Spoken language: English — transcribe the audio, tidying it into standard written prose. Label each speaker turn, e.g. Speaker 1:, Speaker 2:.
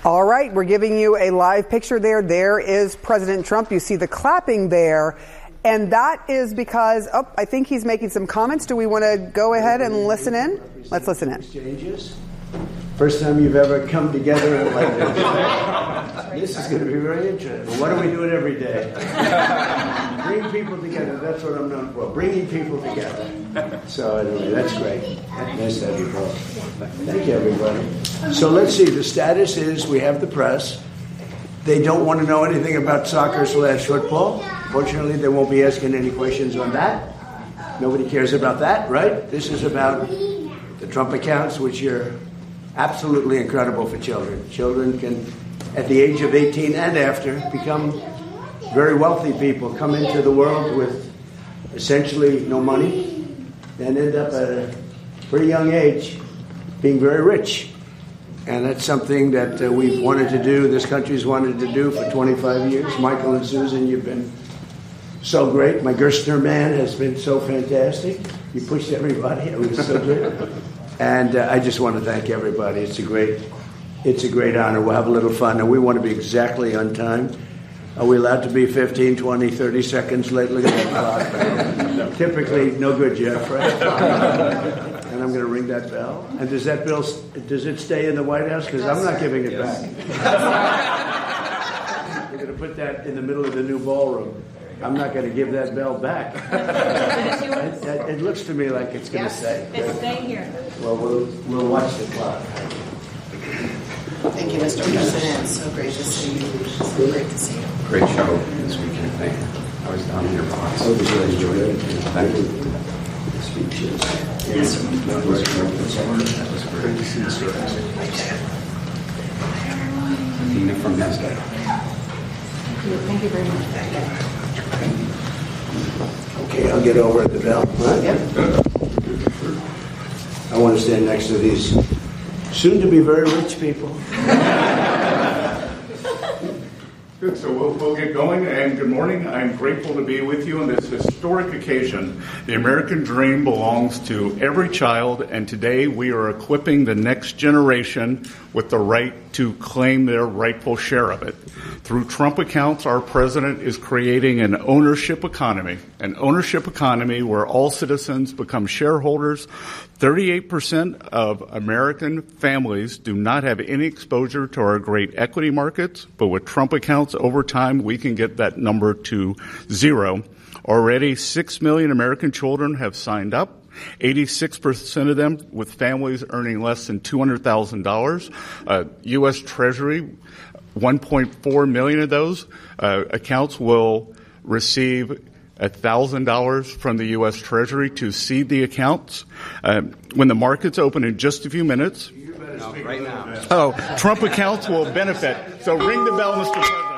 Speaker 1: All right, we're giving you a live picture there. There is President Trump. You see the clapping there. And that is because, I think he's making some comments. Do we want to go ahead and listen in? Let's listen in.
Speaker 2: Exchanges. First time you've ever come together like this. This is going to be very interesting. Why don't we do it every day? Bring people together. That's what I'm known for. Bringing people together. So anyway, that's great. Nice to have you both. Thank you, everybody. So let's see. The status is we have the press. They don't want to know anything about soccer/football. Fortunately, they won't be asking any questions on that. Nobody cares about that, right? This is about the Trump accounts, which are absolutely incredible for children. Children can, at the age of 18 and after, become very wealthy people, come into the world with essentially no money, and end up at a pretty young age being very rich. And that's something that we've wanted to do, this country's wanted to do for 25 years. Michael and Susan, you've been so great. My Gerstner man has been so fantastic. You pushed everybody. It was so good. And I just want to thank everybody. It's a great honor. We'll have a little fun. And we want to be exactly on time. Are we allowed to be 15, 20, 30 seconds late? Look at that clock. Typically, no good, Jeff, right? And I'm going to ring that bell. And does it stay in the White House? Because I'm not giving it back. We're going to put that in the middle of the new ballroom. I'm not going to give that bell back. It looks to me like it's going to stay.
Speaker 3: It's staying here.
Speaker 2: Well, we'll watch the clock.
Speaker 4: Thank you, Mr. President. It's so great to see you. So great to see you.
Speaker 5: Great show this weekend. Thank you. I was down in your box.
Speaker 2: I really enjoyed it.
Speaker 5: Thank you. The speeches.
Speaker 2: Yes.
Speaker 5: That was great to see you. Dina from NASDAQ.
Speaker 3: Thank you very much.
Speaker 2: Okay, I'll get over at the bell. Right?
Speaker 4: Yep.
Speaker 2: I want to stand next to these soon-to-be very rich people.
Speaker 6: Good, so we'll get going, and good morning. I'm grateful to be with you on this historic occasion. The American dream belongs to every child, and today we are equipping the next generation with the right to claim their rightful share of it. Through Trump accounts, our president is creating an ownership economy where all citizens become shareholders. 38% of American families do not have any exposure to our great equity markets, but with Trump accounts, over time, we can get that number to zero. Already, 6 million American children have signed up. 86% of them with families earning less than $200,000. U.S. Treasury, 1.4 million of those accounts will receive $1,000 from the U.S. Treasury to seed the accounts. When the markets open in just a few minutes,
Speaker 5: right now.
Speaker 6: Trump accounts will benefit. So ring the bell, Mr. President.